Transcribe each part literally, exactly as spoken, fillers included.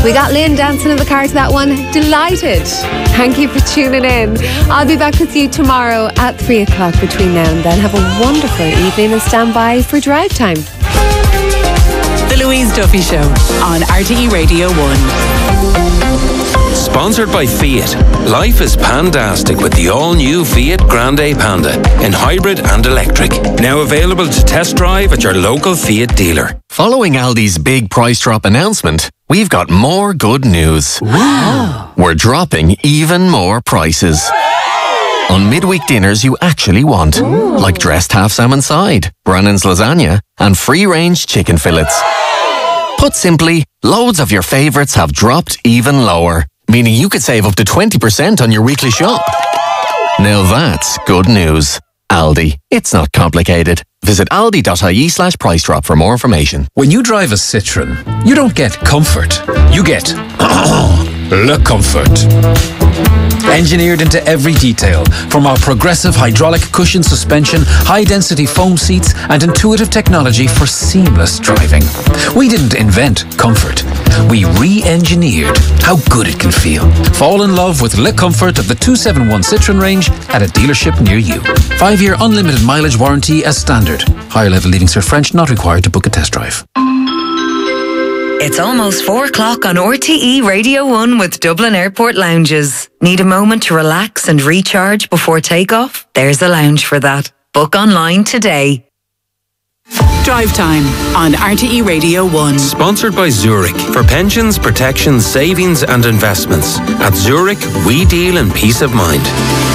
We got Lynn dancing in the car to that one. Delighted. Thank you for tuning in. I'll be back with you tomorrow at three o'clock. Between now and then, have a wonderful evening and stand by for drive time. The Louise Duffy Show on R T E Radio one. Sponsored by Fiat. Life is pandastic with the all-new Fiat Grande Panda in hybrid and electric. Now available to test drive at your local Fiat dealer. Following Aldi's big price drop announcement, we've got more good news. Wow. We're dropping even more prices. On midweek dinners you actually want. Ooh. Like dressed half salmon side, Brannan's lasagna, and free-range chicken fillets. Put simply, loads of your favourites have dropped even lower, meaning you could save up to twenty percent on your weekly shop. Now that's good news. Aldi. It's not complicated. Visit aldi.ie slash price drop for more information. When you drive a Citroën, you don't get comfort. You get Le Comfort. Engineered into every detail, from our progressive hydraulic cushion suspension, high-density foam seats, and intuitive technology for seamless driving. We didn't invent comfort. We re-engineered how good it can feel. Fall in love with Le Comfort of the two seventy-one Citroën range at a dealership near you. Five-year unlimited mileage warranty as standard. Higher level Leaving Cert French not required to book a test drive. It's almost four o'clock on R T E Radio one with Dublin Airport Lounges. Need a moment to relax and recharge before takeoff? There's a lounge for that. Book online today. Drive Time on R T E Radio one. Sponsored by Zurich. For pensions, protections, savings and investments. At Zurich, we deal in peace of mind.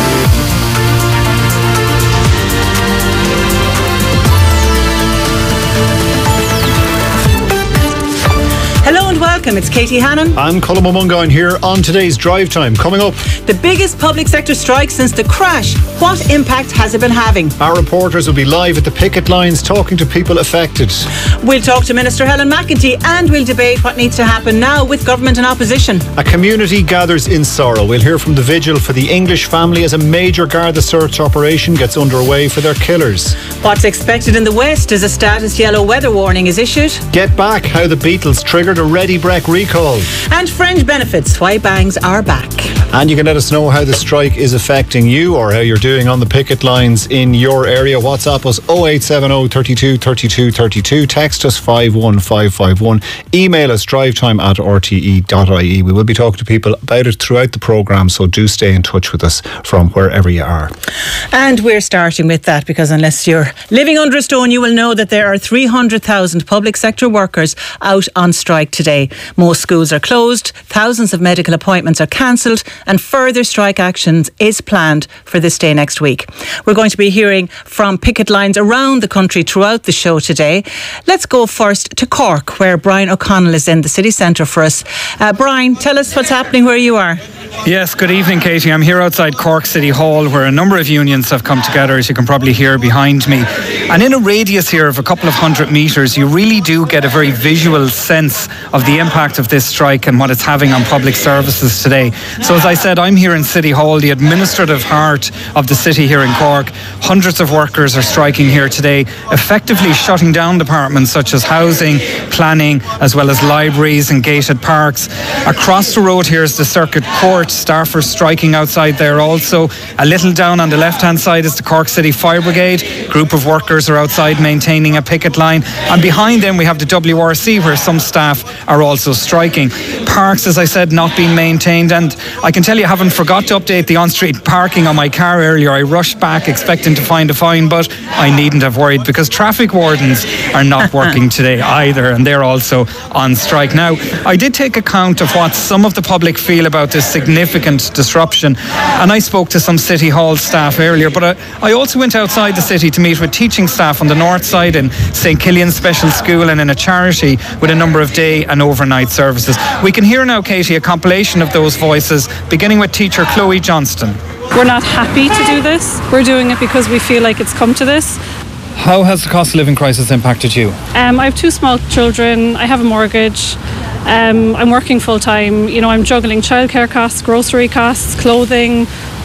It's Katie Hannon. I'm Colin Mungan here on today's Drive Time. Coming up, the biggest public sector strike since the crash. What impact has it been having? Our reporters will be live at the picket lines talking to people affected. We'll talk to Minister Helen McEntee and we'll debate what needs to happen now with government and opposition. A community gathers in sorrow. We'll hear from the vigil for the English family as a major Garda search operation gets underway for their killers. What's expected in the West as a status yellow weather warning is issued. Get back, how the Beatles triggered a Ready Brek recall. And fringe benefits, why bangs are back. And you can let us know how the strike is affecting you or how you're doing on the picket lines in your area. WhatsApp us oh eight seven oh, thirty-two, thirty-two, thirty-two. Text us five one five five one. Email us drivetime at r t e dot i e. We will be talking to people about it throughout the programme, so do stay in touch with us from wherever you are. And we're starting with that because unless you're living under a stone, you will know that there are three hundred thousand public sector workers out on strike today. Most schools are closed, thousands of medical appointments are cancelled, and further strike actions is planned for this day next week. We're going to be hearing from picket lines around the country throughout the show today. Let's go first to Cork, where Brian O'Connell is in the city centre for us. Uh, Brian, tell us what's happening where you are. Yes, good evening, Katie. I'm here outside Cork City Hall, where a number of unions have come together, as you can probably hear behind me. And in a radius here of a couple of hundred metres, you really do get a very visual sense of the impact of this strike and what it's having on public services today. So as I said, I'm here in City Hall, the administrative heart of the city here in Cork. Hundreds of workers are striking here today, effectively shutting down departments such as housing, planning, as well as libraries and gated parks. Across the road here is the Circuit Court. Staff are striking outside there also. A little down on the left-hand side is the Cork City Fire Brigade. A group of workers are outside maintaining a picket line. And behind them we have the W R C, where some staff are also striking. Parks, as I said, not being maintained. And I can tell you, I haven't forgot to update the on-street parking on my car earlier. I rushed back expecting to find a fine, but I needn't have worried because traffic wardens are not working today either, and they're also on strike. Now, I did take account of what some of the public feel about this significant disruption, and I spoke to some City Hall staff earlier, but I, I also went outside the city to meet with teaching staff on the north side in Saint Killian Special School and in a charity with a number of day and overnight services. We can hear now, Katie, a compilation of those voices, beginning with teacher Chloe Johnston. We're not happy to do this. We're doing it because we feel like it's come to this. How has the cost of living crisis impacted you? Um, I have two small children. I have a mortgage. Um, I'm working full time. You know, I'm juggling childcare costs, grocery costs, clothing,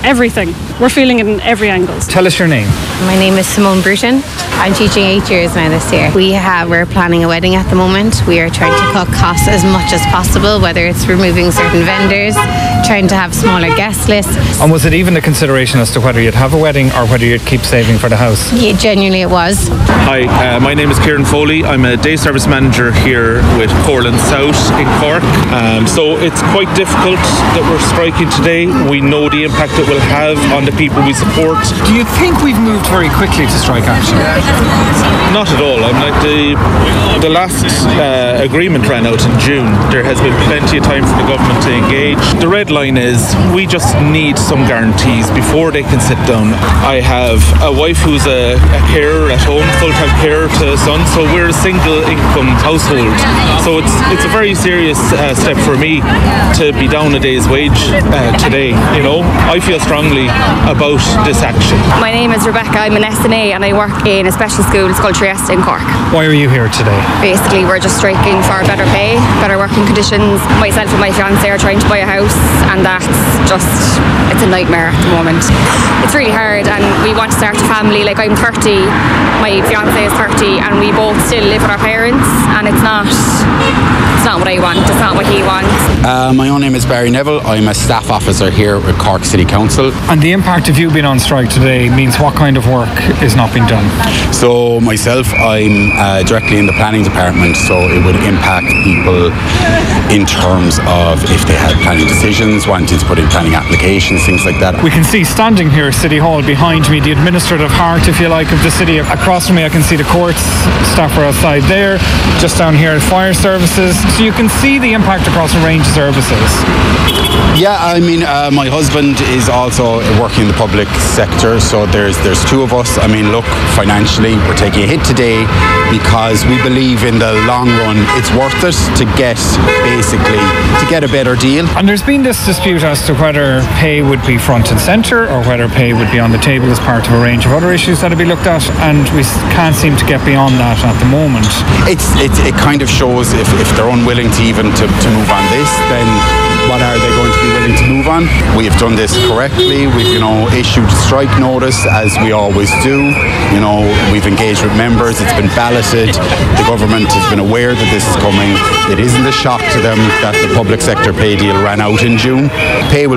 everything. We're feeling it in every angle. Tell us your name. My name is Simone Bruton. I'm teaching eight years now this year. We have, we're planning a wedding at the moment. We are trying to cut costs as much as possible, whether it's removing certain vendors, trying to have smaller guest lists. And was it even a consideration as to whether you'd have a wedding or whether you'd keep saving for the house? Yeah, genuinely it was. Hi, uh, my name is Kieran Foley. I'm a day service manager here with Corland South in Cork. Um, so it's quite difficult that we're striking today. We know the impact it will have on the people we support. Do you think we've moved very quickly to strike action? Not at all. I'm like the the last uh, agreement ran out in June. There has been plenty of time for the government to engage. The red line is we just need some guarantees before they can sit down. I have a wife who's a, a carer at home, full-time carer to a son, so we're a single income household. So it's it's a very serious uh, step for me to be down a day's wage uh, today. You know, I feel strongly about this action. My name is Rebecca. I'm an S N A and I work in a special school. It's called Trieste in Cork. Why are you here today? Basically, we're just striking for better pay, better working conditions. Myself and my fiance are trying to buy a house, and that's just, it's a nightmare at the moment. It's really hard, and we want to start a family. Like, I'm thirty, my fiance is thirty, and we both still live with our parents, and it's not, it's not what I want. It's not what he wants. Uh, my own name is Barry Neville. I'm a staff officer here at Cork City Council. And the impact of you being on strike today means what kind of work is not being done? So myself, I'm uh, directly in the planning department, so it would impact people in terms of if they had planning decisions, wanting to put in planning applications, things like that. We can see standing here at City Hall behind me the administrative heart, if you like, of the city. Across from me I can see the courts staff are outside there, just down here at fire services, so you can see the impact across a range of services. Yeah, I mean, uh, my husband is also working in the public sector, so there's there's two of us. I mean, look, financially, we're taking a hit today because we believe in the long run it's worth it to get, basically, to get a better deal. And there's been this dispute as to whether pay would be front and centre or whether pay would be on the table as part of a range of other issues that will be looked at, and we can't seem to get beyond that at the moment. It's, it, it kind of shows if, if they're unwilling to even to, to move on this, then what are they going to be willing to move on? We have done this correctly. We've, you know, issued strike notice as we always do. You know, we've engaged with members. It's been balloted. The government has been aware that this is coming. It isn't a shock to them that the public sector pay deal ran out in June. Pay will